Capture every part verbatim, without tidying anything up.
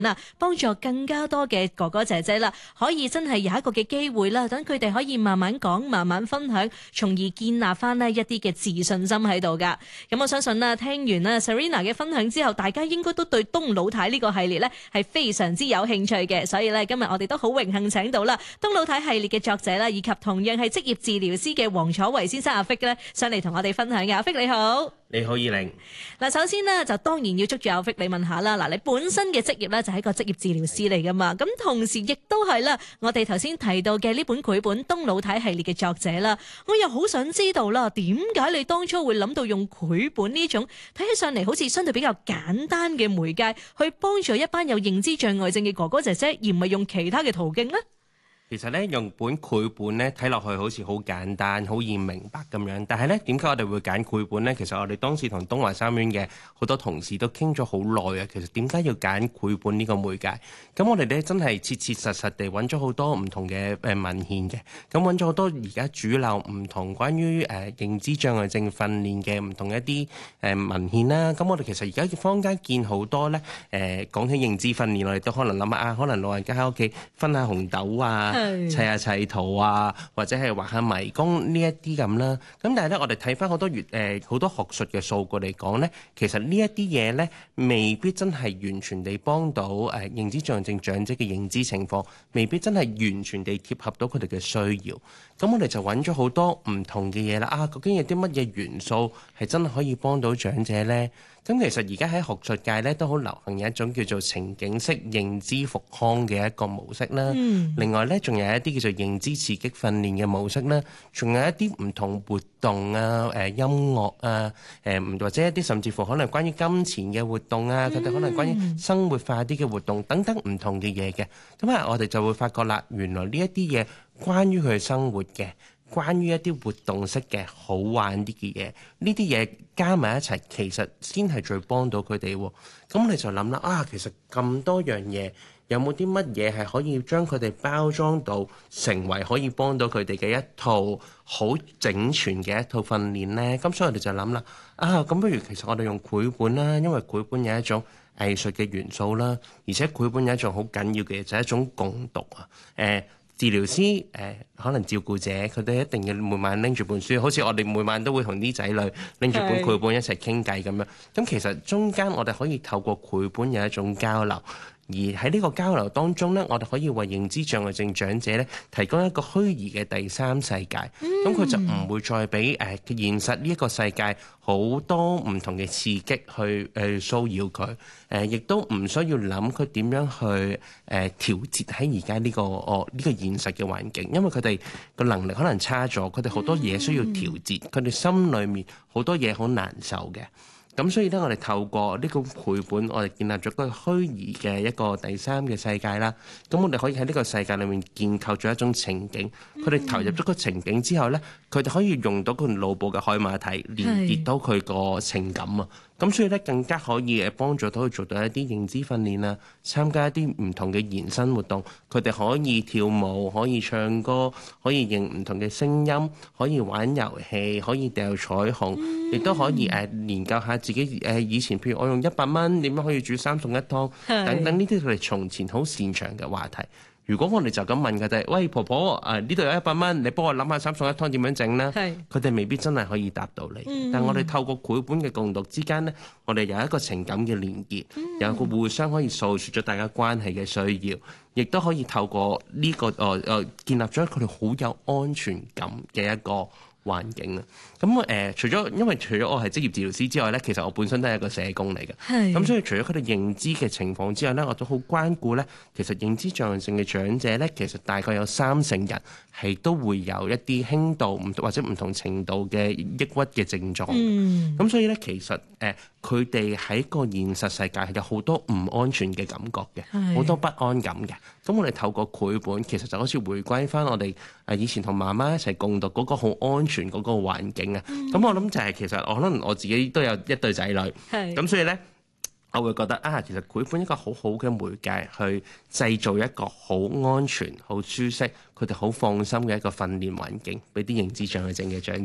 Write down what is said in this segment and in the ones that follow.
嗱，幫助更加多嘅哥哥姐姐啦，可以真係有一個嘅機會啦，等佢哋可以慢慢講、慢慢分享，從而建立翻呢一啲嘅自信心喺度噶。咁我相信啦，聽完啦 Serena 嘅分享之後，大家應該都對東老太呢個系列呢係非常之有興趣嘅。所以呢，今日我哋都好榮幸請到啦東老太系列嘅作者啦，以及同樣係職業治療師嘅黃楚維先生阿 Vic 咧，上嚟同我哋分享嘅。阿 Vic 你好。 你好，葉玲。 嗱，首先呢，就當然要捉住阿 Vic 你問下啦。嗱，你本身嘅職業呢，就係一個職業治療師嚟噶嘛，咁同時亦都係啦，我哋頭先提到嘅呢本繪本東老太系列嘅作者啦，我又好想知道啦，點解你當初會諗到用繪本呢種睇起上嚟好似相對比較簡單嘅媒介，去幫助一班有認知障礙症嘅哥哥姐姐，而唔係用其他嘅途徑呢？ 其實咧，用本繪本咧睇落去好似好簡單、好易明白咁樣，但係咧，點解我哋會揀繪本呢？其實我哋當時同東華三院嘅好多同事都傾咗好耐啊。其實點解要揀繪本呢個媒介？咁我哋咧真係切切實實地揾咗好多唔同嘅誒文獻嘅，咁揾咗好多而家主流唔同關於誒、呃、認知障礙症訓練嘅唔同一啲誒、呃、文獻啦。咁我哋其實而家坊間見好多咧誒講起認知訓練，我哋都可能諗下啊，可能老人家喺屋企分下紅豆啊。砌下砌圖啊，或者係畫下迷宮呢一啲咁啦。咁但係咧，我哋睇翻好多越誒好多學術嘅數據嚟講咧，其實呢一啲嘢咧，未必真係完全地幫到誒、呃、認知障礙症長者嘅認知情況，未必真係完全地貼合到佢哋嘅需要。咁我哋就揾咗好多唔同嘅嘢啦。啊，究竟有啲乜嘢元素係真係可以幫到長者咧？咁其實而家喺學術界咧都好流行有一種叫做情景式認知復康嘅一個模式啦。嗯、另外咧仲有一啲叫做認知刺激訓練嘅模式啦，仲有一啲唔同活動啊、誒、呃、音樂啊、誒、呃、或者一啲甚至乎可能關於金錢嘅活動啊，佢哋、嗯、可能關於生活化啲嘅活動等等唔同嘅嘢嘅。咁啊，我哋就會發覺啦，原來呢一啲嘢關於佢生活嘅。關於一啲活動式嘅好玩啲嘅嘢，呢啲嘢加埋一齊，其實先係最幫到佢哋喎。咁你就諗啦，啊，其實咁多樣嘢，有冇啲乜嘢係可以將佢哋包裝到成為可以幫到佢哋嘅一套好整全嘅一套訓練呢？咁所以我哋就諗啦，啊，咁不如其實我哋用繪本啦，因為繪本有一種藝術嘅元素啦，而且繪本有一種好緊要嘅嘢，就係一種共讀啊，誒、呃。治療師誒、呃、可能照顧者，佢哋一定要每晚拎住本書，好似我哋每晚都會同啲仔女拎住本繪本一齊傾偈咁樣。咁其實中間我哋可以透過繪本有一種交流。而喺呢個交流當中呢，我哋可以為認知障礙症長者呢提供一個虛擬嘅第三世界，咁佢、嗯、就唔會再俾誒、呃、現實呢一個世界好多唔同嘅刺激去誒、呃、騷擾佢，誒、呃、亦都唔需要諗佢點樣去誒、呃、調節喺而家呢個哦呢、呢個現實嘅環境，因為佢哋個能力可能差咗，佢哋好多嘢需要調節，佢哋、嗯、心裏面好多嘢好難受嘅。咁所以咧，我哋透過呢個繪本，我哋建立咗個虛擬嘅一個第三嘅世界啦。咁我哋可以喺呢個世界裏面建構咗一種情景。佢哋投入咗個情景之後咧，佢哋可以用到佢腦部嘅海馬體連結到佢個情感啊。咁所以咧，更加可以誒幫助到佢做到一啲認知訓練啊，參加一啲唔同嘅延伸活動。佢哋可以跳舞，可以唱歌，可以認唔同嘅聲音，可以玩遊戲，可以掉彩虹，亦都、嗯、可以誒、呃、研究下自己誒、呃、以前，譬如我用一百蚊點樣可以煮三餸一湯，是等等呢啲佢哋從前好擅長嘅話題。如果我哋就咁問佢哋，喂，婆婆，誒呢度有一百蚊，你幫我諗下三餸一湯點樣整呢？佢哋是未必真係可以答到你。嗯、但我哋透過繪本嘅共讀之間呢，我哋有一個情感嘅連結，嗯、有一個互相可以訴説咗大家關係嘅需要，亦都可以透過呢、這個誒誒、呃、建立咗佢哋好有安全感嘅一個環境啊。咁誒、呃，除咗因為除咗我係職業治療師之外咧，其實我本身都係一個社工嚟嘅。係。咁所以除咗佢哋認知嘅情況之外咧，我都好關顧咧。其實認知障礙症嘅長者咧，其實大概有三成人係都會有一啲輕度唔或者唔同程度嘅抑鬱嘅症狀。嗯。咁所以咧，其實誒佢哋喺個現實世界係有好多唔安全嘅感覺嘅，好多不安感嘅。咁我哋透過繪本，其實就好似回歸翻我哋誒以前同媽媽一齊共讀嗰個好安全嗰個環境。咁、嗯、我諗就係其實我可能我自己都有一對仔女，咁是所以呢，我會覺得啊，其實繪本一個好好嘅媒介去製造一個好安全、好舒適、佢哋好放心嘅一個訓練環境，俾啲認知障礙症嘅長者。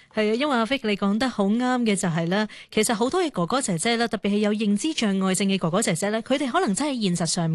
係啊，因為阿 Vic 你講得好啱嘅就係咧，其實好多嘅哥哥姐姐咧，特別係有認知障礙症嘅哥哥姐姐咧，佢哋可能真係現實上面